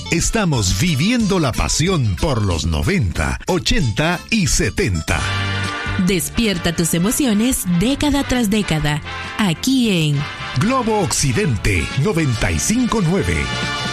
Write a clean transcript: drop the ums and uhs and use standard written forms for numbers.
Estamos viviendo la pasión por los 90, 80 y 70. Despierta tus emociones década tras década, aquí en Globo Occidente 95.9.